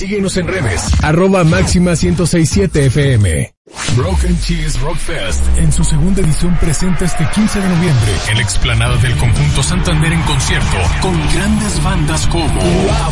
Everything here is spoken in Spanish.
Síguenos en redes, @Máxima1067FM. Broken Cheese Rock Fest, en su segunda edición, presenta este 15 de noviembre en la explanada del Conjunto Santander en concierto, con grandes bandas como La